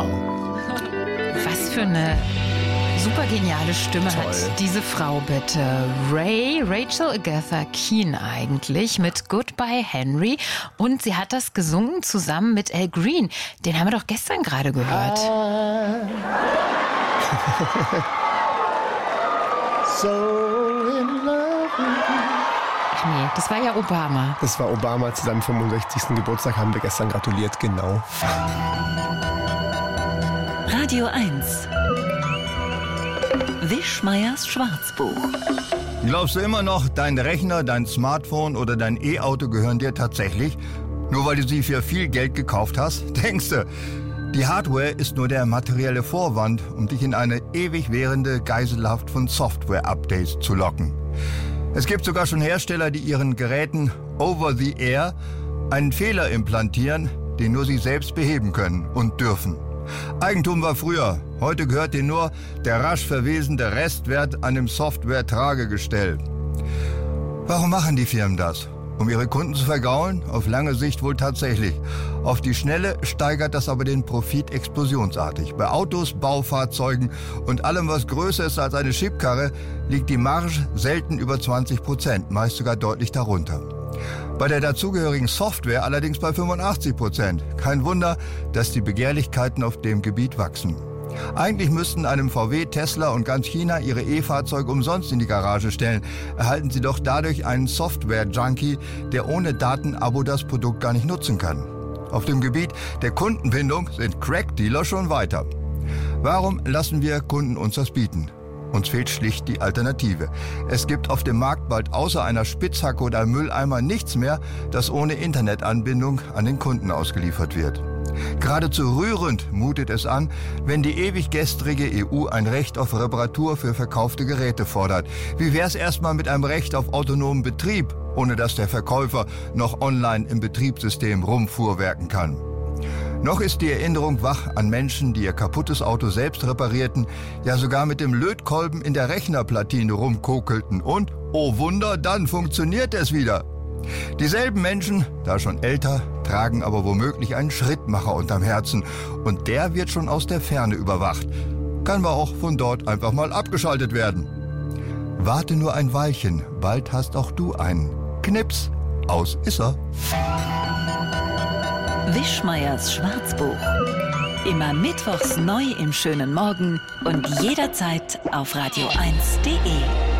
Wow. Was für eine super geniale Stimme Toll. hat diese Frau bitte. Rachel Agatha Keane eigentlich mit Goodbye Henry. Und sie hat das gesungen zusammen mit Al Green. Den haben wir doch gestern gerade gehört. So in love with you. Ach nee, das war ja Obama. Das war Obama zu seinem 65. Geburtstag, haben wir gestern gratuliert, genau. Radio 1. Wischmeiers Schwarzbuch. Glaubst du immer noch, dein Rechner, dein Smartphone oder dein E-Auto gehören dir tatsächlich? Nur weil du sie für viel Geld gekauft hast? Denkst du? Die Hardware ist nur der materielle Vorwand, um dich in eine ewig währende Geiselhaft von Software-Updates zu locken. Es gibt sogar schon Hersteller, die ihren Geräten over the air einen Fehler implantieren, den nur sie selbst beheben können und dürfen. Eigentum war früher, heute gehört dir nur der rasch verwesende Restwert an dem Software-Tragegestell. Warum machen die Firmen das? Um ihre Kunden zu vergaulen? Auf lange Sicht wohl tatsächlich. Auf die Schnelle steigert das aber den Profit explosionsartig. Bei Autos, Baufahrzeugen und allem, was größer ist als eine Schubkarre, liegt die Marge selten über 20%, meist sogar deutlich darunter. Bei der dazugehörigen Software allerdings bei 85%. Kein Wunder, dass die Begehrlichkeiten auf dem Gebiet wachsen. Eigentlich müssten einem VW, Tesla und ganz China ihre E-Fahrzeuge umsonst in die Garage stellen. Erhalten sie doch dadurch einen Software-Junkie, der ohne Datenabo das Produkt gar nicht nutzen kann. Auf dem Gebiet der Kundenbindung sind Crack-Dealer schon weiter. Warum lassen wir Kunden uns das bieten? Uns fehlt schlicht die Alternative. Es gibt auf dem Markt bald außer einer Spitzhacke oder einem Mülleimer nichts mehr, das ohne Internetanbindung an den Kunden ausgeliefert wird. Geradezu rührend mutet es an, wenn die ewig gestrige EU ein Recht auf Reparatur für verkaufte Geräte fordert. Wie wär's erstmal mit einem Recht auf autonomen Betrieb, ohne dass der Verkäufer noch online im Betriebssystem rumfuhrwerken kann? Noch ist die Erinnerung wach an Menschen, die ihr kaputtes Auto selbst reparierten, ja sogar mit dem Lötkolben in der Rechnerplatine rumkokelten und, oh Wunder, dann funktioniert es wieder. Dieselben Menschen, da schon älter, tragen aber womöglich einen Schrittmacher unterm Herzen und der wird schon aus der Ferne überwacht. Kann aber auch von dort einfach mal abgeschaltet werden. Warte nur ein Weilchen, bald hast auch du einen. Knips, aus ist er. Wischmeiers Schwarzbuch. Immer mittwochs neu im schönen Morgen und jederzeit auf radio1.de.